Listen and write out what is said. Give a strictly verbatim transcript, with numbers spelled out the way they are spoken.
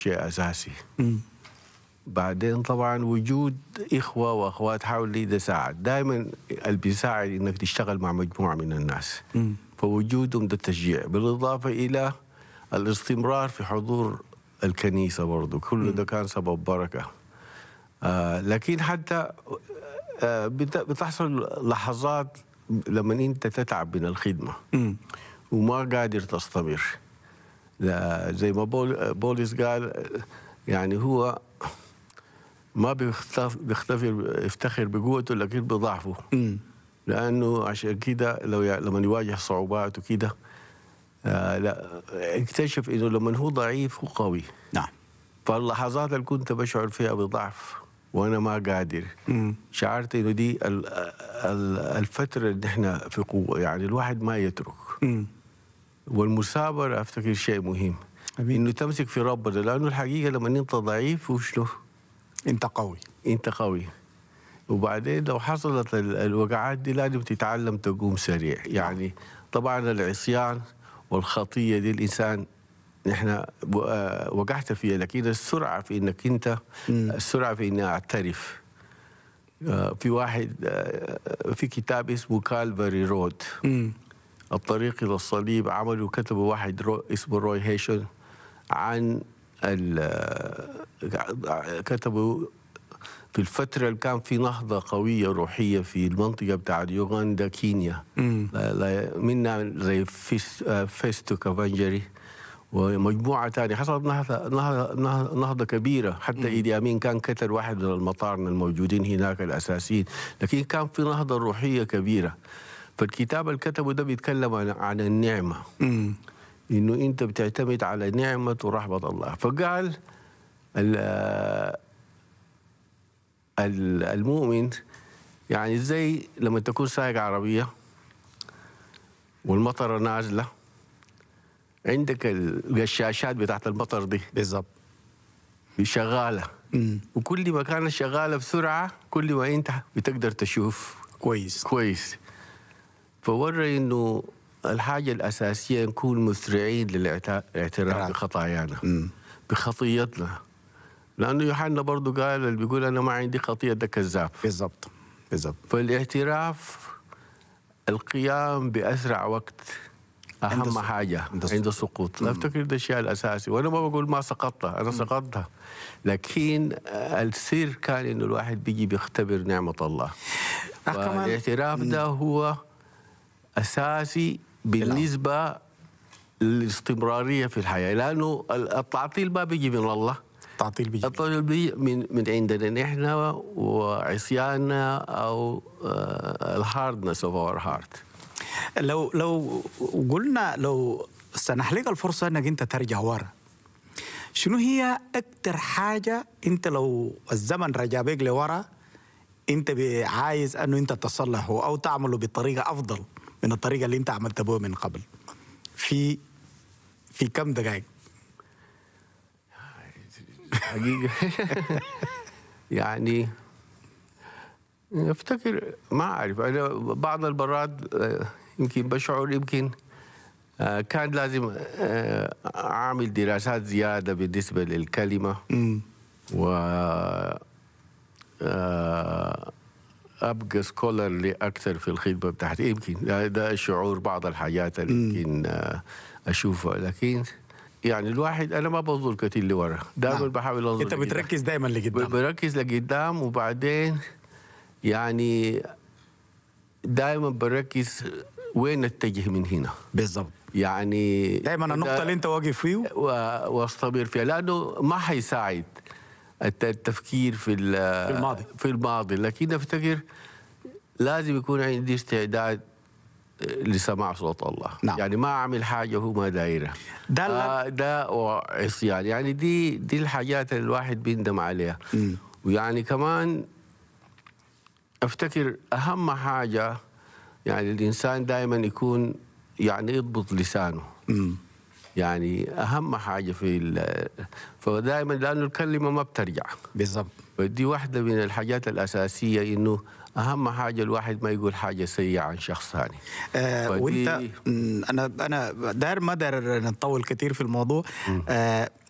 شيء أساسي. مم. بعدين طبعا وجود إخوة وأخوات حولي ده ساعد. دائما اللي بيساعد إنك تشتغل مع مجموعة من الناس، مم. فوجودهم ده تشجيع، بالإضافة إلى الاستمرار في حضور الكنيسة برضو، كل ده كان سبب بركة. آه لكن حتى آه بت- بتحصل لحظات لما أنت تتعب من الخدمة مم. وما قادر تستمر. لا، زي ما بول بولس قال، يعني هو ما بيختف بيختفر يفتخر بقوته لكن بضعفه. مم. لانه عشان كده لو ي- لما يواجه صعوبات وكده آه لا اكتشف انه لما هو ضعيف هو قوي. نعم. فاللحظات اللي كنت بشعر فيها بضعف وانا ما قادر، مم. شعرت انه دي ال- ال- الفتره اللي احنا في قوه، يعني الواحد ما يترك. مم. والمثابره افتكر شيء مهم، أمين. انه تمسك في ربنا، لانه الحقيقه لما انت ضعيف وشلو انت قوي. انت قوي. وبعدين لو حصلت ال- الوقعات دي لازم تتعلم تقوم سريع. يعني طبعا العصيان والخطيه دي الانسان نحن و- آه وقعت فيها، لكن السرعه في انك انت مم. السرعه في اني اعترف. آه، في واحد آه، في كتاب اسمه كالفاري رود، مم. الطريق الى الصليب، عملوا كتبوا واحد رو اسمه روي هيشن عن ال- آه، كتبوا في الفترة اللي كان في نهضة قوية روحية في المنطقة بتاعت يوغندا كينيا. مم. لا لا منها زي فيس آه، فيستو كافانجري ومجموعة تانية، حصلت نهضة, نهضة, نهضة, نهضة كبيرة. حتى إيدي أمين كان قتل واحد من المطارنة الموجودين هناك الأساسيين، لكن كان في نهضة روحية كبيرة. فالكتاب اللي كتبه ده بيتكلم عن, عن النعمة، مم. إنه أنت بتعتمد على نعمة ورحمة الله. فقال ال- ال- المؤمن يعني زي لما تكون سايق عربية والمطرة نازلة، عندك القشاشات بتاعت المطر دي بالضبط. شغالة، مم. وكل ما كانت شغالة بسرعة كل ما أنت بتقدر تشوف كويس. كويس. فورى إنه الحاجة الأساسية نكون مسرعين للاعتراف بخطايانا، مم. بخطيتنا. لأنه يوحنا برضو قال اللي بيقول أنا ما عندي خطية ده كذاب. بالضبط. بالضبط. فالاعتراف، القيام بأسرع وقت عند أهم السقوط. حاجة عند عند السقوط. أفتكر ده الشيء الأساسي، وأنا ما بقول ما سقطتها، أنا سقطتها، لكن السر كان إنه الواحد بيجي بيختبر نعمة الله. أه كمان- فالاعتراف ده هو أساسي بالنسبة للاستمرارية في الحياة، لأنه التعطيل ما بيجي من الله، تعطيل بيجي. التعطيل بيجي من من عندنا نحن وعصياننا أو الهاردنس اوف اور هارت. لو لو قلنا لو سنح لك الفرصة انك انت ترجع ورا، شنو هي اكتر حاجة انت لو الزمن رجع بيك لورا انت عايز انه انت تصلحه او تعمله بطريقة افضل من الطريقة اللي انت عملت بها من قبل في في كم دقائق؟ حقيقة يعني افتكر ما اعرف، انا بعض المرات آه، يمكن بشعر يمكن آه، كان لازم آه، اعمل دراسات زياده بالنسبه للكلمه امم و آه، ابقى سكولرلي اكثر في الخدمه بتاعتي. يمكن ده- ده شعور بعض الحاجات اللي يمكن آه، اشوفها، لكن يعني الواحد انا ما بنظر كتير لورا، دائما نعم. بحاول انظر انت لقدام. بتركز دائما لقدام. بركز لقدام، وبعدين يعني دائما بركز وين اتجه من هنا بالضبط. يعني دائما النقطة اللي انت واقف فيه و- واستمر فيها، لانه ما حيساعد الت- التفكير في ال- في الماضي. في الماضي لكن افتكر لازم يكون عندي استعداد لسماع صوت الله. نعم. يعني ما اعمل حاجه هو ما دايره، ده اللي- آه ده وعصيان. يعني دي دي الحاجات اللي الواحد بيندم عليها. مم. ويعني كمان افتكر اهم حاجه يعني الانسان دائما يكون يعني يضبط لسانه. مم. يعني اهم حاجه في ال- فدائما لانه الكلمه ما بترجع. بالضبط. فدي واحده من الحاجات الاساسيه، انه اهم حاجه الواحد ما يقول حاجه سيئه عن شخص ثاني. آه فدي- وانت مم، انا انا داير ما داير نطول كثير في الموضوع. آه